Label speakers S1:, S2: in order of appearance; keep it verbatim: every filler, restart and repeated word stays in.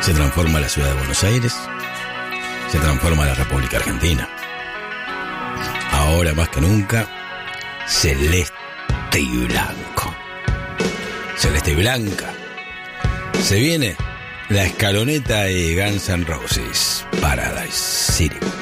S1: Se transforma la ciudad de Buenos Aires, se transforma la República Argentina. Ahora más que nunca, celeste y blanco. Celeste y blanca. Se viene la escaloneta de Guns N' Roses, Paradise City.